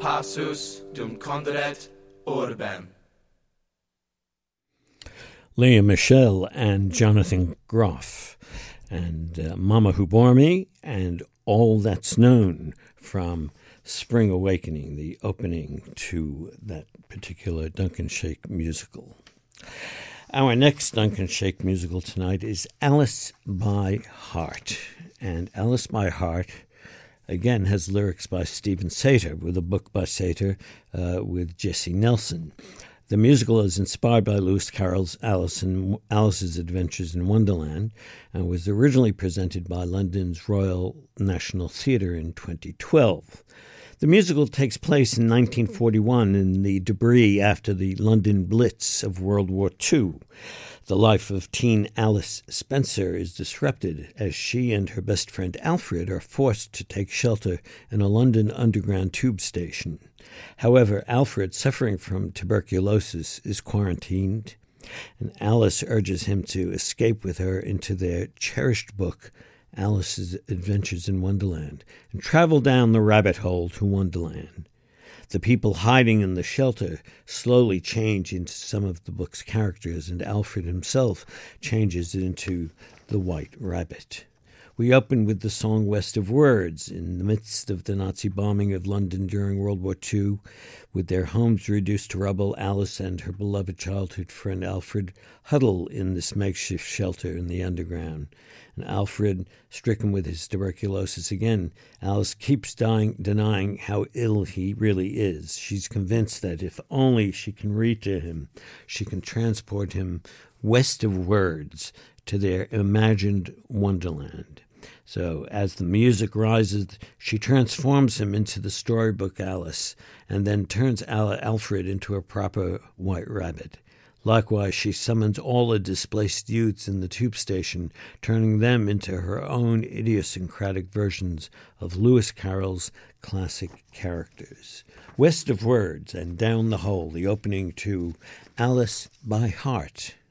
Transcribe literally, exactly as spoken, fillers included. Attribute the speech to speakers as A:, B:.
A: passus dum conderet urbem.
B: Leah Michelle and Jonathan Groff, and uh, Mama Who Bore Me, and All That's Known from Spring Awakening, the opening to that particular Duncan Sheik musical. Our next Duncan Sheik musical tonight is Alice by Heart. And Alice by Heart, again, has lyrics by Stephen Sater, with a book by Sater uh, with Jesse Nelson. The musical is inspired by Lewis Carroll's Alice in, Alice's Adventures in Wonderland and was originally presented by London's Royal National Theatre in twenty twelve. The musical takes place in nineteen forty-one in the debris after the London Blitz of World War Two. The life of teen Alice Spencer is disrupted as she and her best friend Alfred are forced to take shelter in a London Underground tube station. However, Alfred, suffering from tuberculosis, is quarantined, and Alice urges him to escape with her into their cherished book, Alice's Adventures in Wonderland, and travel down the rabbit hole to Wonderland. The people hiding in the shelter slowly change into some of the book's characters, and Alfred himself changes into the White Rabbit. We open with the song West of Words. In the midst of the Nazi bombing of London during World War Two, with their homes reduced to rubble, Alice and her beloved childhood friend Alfred huddle in this makeshift shelter in the underground. And Alfred, stricken with his tuberculosis again, Alice keeps dying, denying how ill he really is. She's convinced that if only she can read to him, she can transport him west of words to their imagined wonderland. So as the music rises, she transforms him into the storybook Alice and then turns Al- Alfred into a proper White Rabbit. Likewise, she summons all the displaced youths in the tube station, turning them into her own idiosyncratic versions of Lewis Carroll's classic characters. West of Words and Down the Hole, the opening to Alice by Heart.